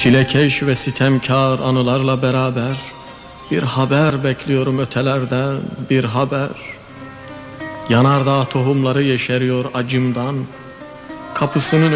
Çilekeş ve sitemkar anılarla beraber bir haber bekliyorum ötelerden, bir haber. Yanardağ tohumları yeşeriyor acımdan. Kapısının